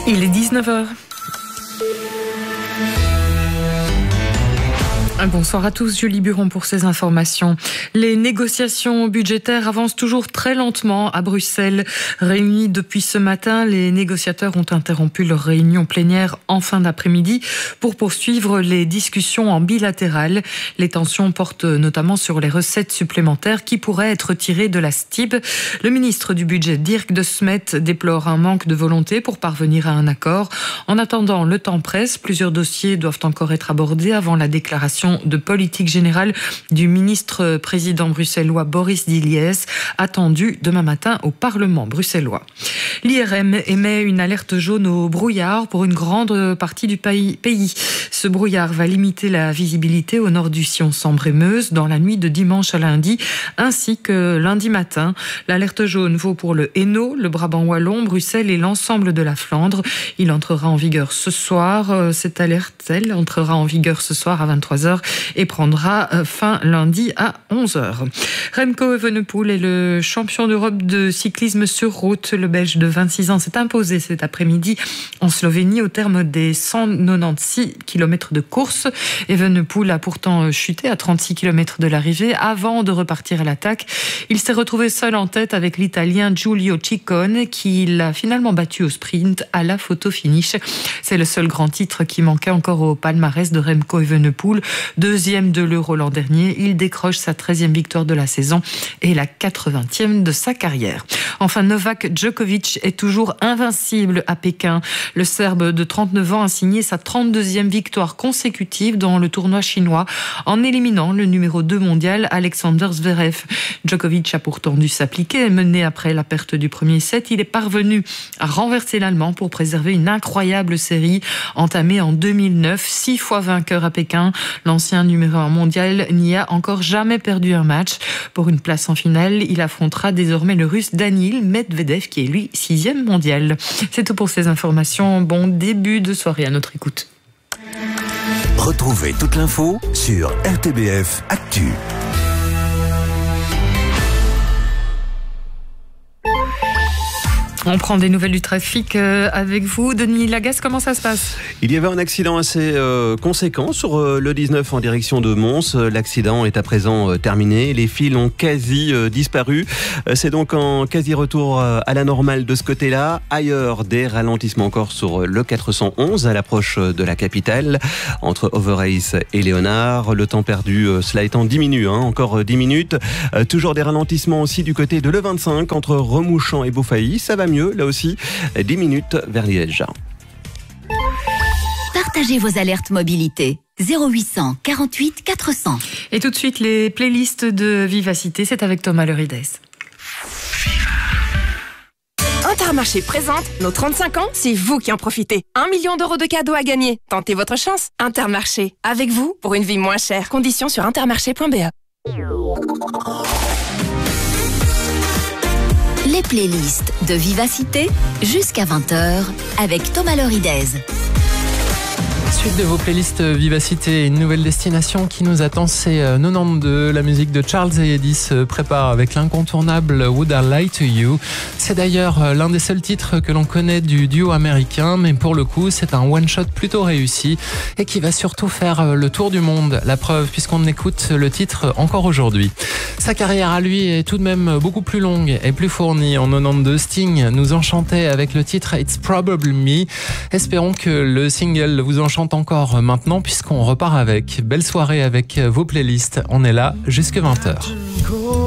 Il est 19h. Bonsoir à tous, Julie Buron pour ces informations. Les négociations budgétaires avancent toujours très lentement à Bruxelles. Réunis depuis ce matin, les négociateurs ont interrompu leur réunion plénière en fin d'après-midi pour poursuivre les discussions en bilatéral. Les tensions portent notamment sur les recettes supplémentaires qui pourraient être tirées de la STIB. Le ministre du Budget, Dirk De Smet, déplore un manque de volonté pour parvenir à un accord. En attendant, le temps presse. Plusieurs dossiers doivent encore être abordés avant la déclaration de politique générale du ministre président bruxellois Boris Diliès, attendu demain matin au Parlement bruxellois. L'IRM émet une alerte jaune au brouillard pour une grande partie du pays. Ce brouillard va limiter la visibilité au nord du Sion Sambre-et-Meuse dans la nuit de dimanche à lundi, ainsi que lundi matin. L'alerte jaune vaut pour le Hainaut, le Brabant wallon, Bruxelles et l'ensemble de la Flandre. Il entrera en vigueur ce soir. Cette alerte, elle, entrera en vigueur ce soir à 23h et prendra fin lundi à 11h. Remco Evenepoel est le champion d'Europe de cyclisme sur route. Le Belge de 26 ans s'est imposé cet après-midi en Slovénie au terme des 196 km de course. Evenepoel a pourtant chuté à 36 km de l'arrivée avant de repartir à l'attaque. Il s'est retrouvé seul en tête avec l'Italien Giulio Ciccone qui l'a finalement battu au sprint à la photo finish. C'est le seul grand titre qui manquait encore au palmarès de Remco Evenepoel. Deuxième de l'Euro l'an dernier, il décroche sa 13e victoire de la saison et la 80e de sa carrière. Enfin, Novak Djokovic est toujours invincible à Pékin. Le Serbe de 39 ans a signé sa 32e victoire consécutive dans le tournoi chinois en éliminant le numéro 2 mondial Alexander Zverev. Djokovic a pourtant dû s'appliquer et mené après la perte du premier set. Il est parvenu à renverser l'Allemand pour préserver une incroyable série entamée en 2009. 6 fois vainqueur à Pékin, l'ancien numéro 1 mondial n'y a encore jamais perdu un match. Pour une place en finale, il affrontera désormais le Russe Danil Medvedev qui est lui 6e mondial. C'est tout pour ces informations. Bon début de soirée à notre écoute. Retrouvez toute l'info sur RTBF Actu. On prend des nouvelles du trafic avec vous. Denis Lagasse, comment ça se passe ? Il y avait un accident assez conséquent sur le 19 en direction de Mons. L'accident est à présent terminé. Les fils ont quasi disparu. C'est donc en quasi-retour à la normale de ce côté-là. Ailleurs, des ralentissements encore sur le 411 à l'approche de la capitale. Entre Overace et Léonard, le temps perdu, cela étant diminue. Encore 10 minutes. Toujours des ralentissements aussi du côté de l'E25 entre Remouchamp et Beaufailly. Ça va mieux, là aussi, 10 minutes vers Liège. Partagez vos alertes mobilité. 0800 48 400. Et tout de suite, les playlists de Vivacité, c'est avec Thomas Lerides. Intermarché présente nos 35 ans, c'est vous qui en profitez. 1 million d'euros de cadeaux à gagner. Tentez votre chance. Intermarché, avec vous pour une vie moins chère. Conditions sur intermarché.be. Les playlists de Vivacité jusqu'à 20h avec Thomas Lerides. Suite de vos playlists Vivacité, une nouvelle destination qui nous attend, c'est 92. La musique de Charles et Eddie se prépare avec l'incontournable Would I Lie to You. C'est d'ailleurs l'un des seuls titres que l'on connaît du duo américain, mais pour le coup, c'est un one-shot plutôt réussi et qui va surtout faire le tour du monde. La preuve, puisqu'on écoute le titre encore aujourd'hui. Sa carrière à lui est tout de même beaucoup plus longue et plus fournie. En 92, Sting nous enchantait avec le titre It's Probably Me. Espérons que le single vous enchante encore maintenant puisqu'on repart avec. Belle soirée avec vos playlists. On est là jusque 20h.